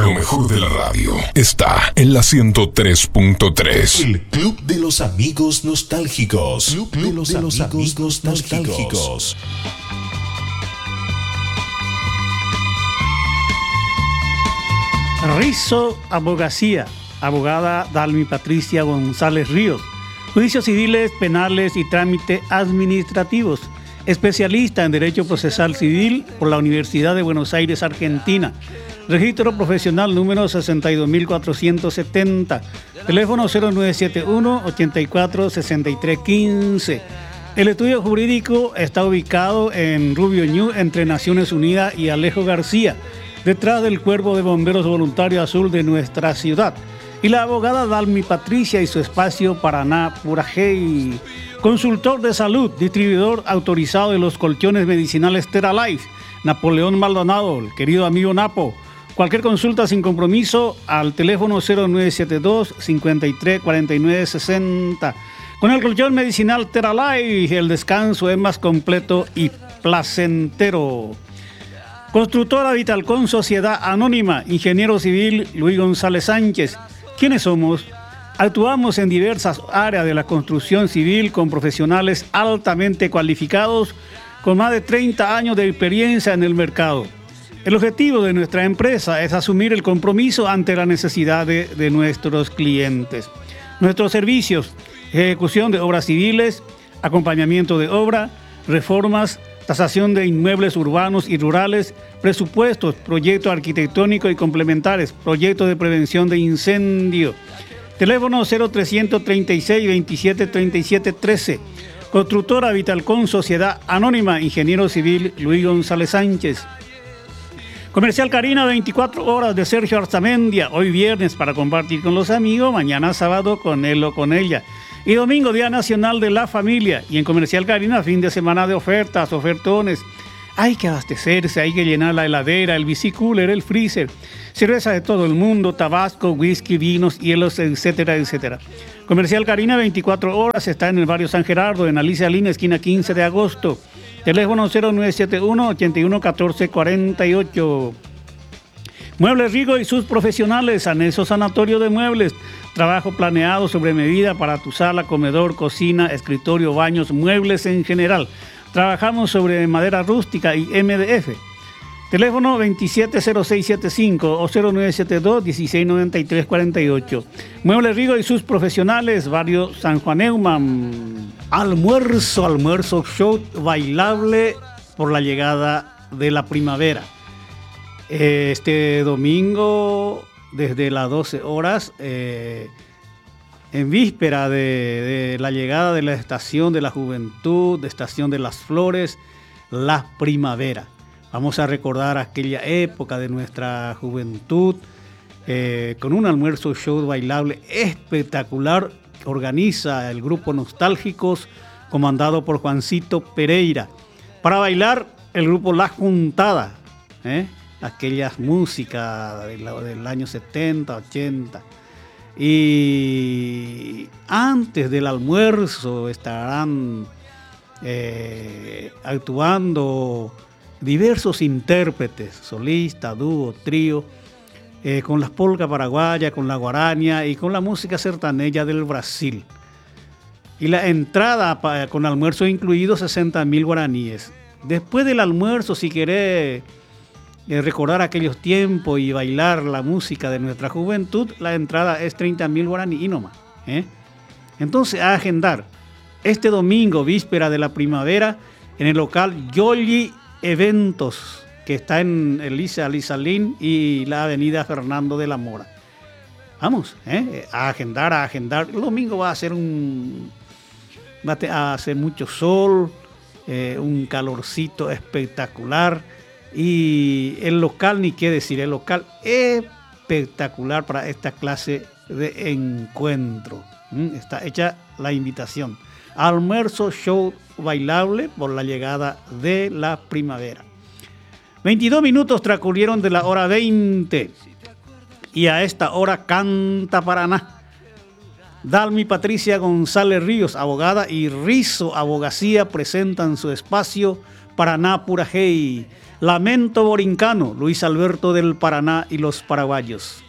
Lo mejor de la radio está en la 103.3. El Club de los Amigos Nostálgicos. Club de los Amigos Nostálgicos. Rizo Abogacía, abogada Dalmi Patricia González Ríos. Juicios civiles, penales y trámites administrativos. Especialista en Derecho Procesal Civil por la Universidad de Buenos Aires, Argentina. Registro profesional número 62.470. Teléfono 0971-846315. El estudio jurídico está ubicado en Rubio Ñu, entre Naciones Unidas y Alejo García, detrás del Cuerpo de Bomberos Voluntario Azul de nuestra ciudad. Y la abogada Dalmi Patricia y su espacio Paraná Purajey. Consultor de salud, distribuidor autorizado de los colchones medicinales Teralife. Napoleón Maldonado, el querido amigo Napo. Cualquier consulta sin compromiso al teléfono 0972 53 49 60. Con el colchón medicinal Teralife, el descanso es más completo y placentero. Constructora Vitalcon Sociedad Anónima, ingeniero civil Luis González Sánchez. ¿Quiénes somos? Actuamos en diversas áreas de la construcción civil con profesionales altamente cualificados con más de 30 años de experiencia en el mercado. El objetivo de nuestra empresa es asumir el compromiso ante la necesidad de nuestros clientes. Nuestros servicios: ejecución de obras civiles, acompañamiento de obra, reformas, tasación de inmuebles urbanos y rurales, presupuestos, proyectos arquitectónicos y complementarios, proyectos de prevención de incendio. Teléfono 0336 27 37 13. Constructora Vitalcon Sociedad Anónima, ingeniero civil Luis González Sánchez. Comercial Karina, 24 horas de Sergio Arzamendia. Hoy viernes para compartir con los amigos, mañana sábado con él o con ella. Y domingo, Día Nacional de la Familia. Y en Comercial Karina, fin de semana de ofertas, ofertones. Hay que abastecerse, hay que llenar la heladera, el bicicooler, el freezer. Cerveza de todo el mundo, tabasco, whisky, vinos, hielos, etcétera, etcétera. Comercial Karina, 24 horas, está en el barrio San Gerardo, en Alicia Lina, esquina 15 de agosto. Teléfono 0971 81 14 48. Muebles Rigo y sus profesionales, anexo sanatorio de muebles. Trabajo planeado sobre medida para tu sala, comedor, cocina, escritorio, baños, muebles en general. Trabajamos sobre madera rústica y MDF. Teléfono 270675 o 0972-169348. Muebles Rigo y sus profesionales, barrio San Juan Neumann. Almuerzo show bailable por la llegada de la primavera. Este domingo, desde las 12 horas, en víspera de la llegada de la estación de la juventud, de estación de las flores, la primavera. Vamos a recordar aquella época de nuestra juventud con un almuerzo show bailable espectacular que organiza el grupo Nostálgicos, comandado por Juancito Pereira. Para bailar, el grupo La Juntada, aquellas músicas del año 70, 80. Y antes del almuerzo estarán actuando diversos intérpretes, solistas, dúo, trío, con las polcas paraguayas, con la guaraña y con la música sertaneja del Brasil. Y la entrada con almuerzo incluido, 60.000 guaraníes. Después del almuerzo, si querés recordar aquellos tiempos y bailar la música de nuestra juventud, la entrada es 30.000 guaraníes y no más. Entonces, a agendar este domingo, víspera de la primavera, en el local Yoli Eventos, que está en Elisa Lizalín y la avenida Fernando de la Mora. Vamos, a agendar. El domingo va a ser mucho sol, un calorcito espectacular. Y el local, ni qué decir, el local espectacular para esta clase de encuentro. Está hecha la invitación. Almuerzo show bailable por la llegada de la primavera. 22 minutos transcurrieron de la hora 20. Y a esta hora canta Paraná. Dalmi Patricia González Ríos, abogada, y Rizo Abogacía presentan su espacio Paraná Purajey. Lamento Borincano, Luis Alberto del Paraná y los paraguayos.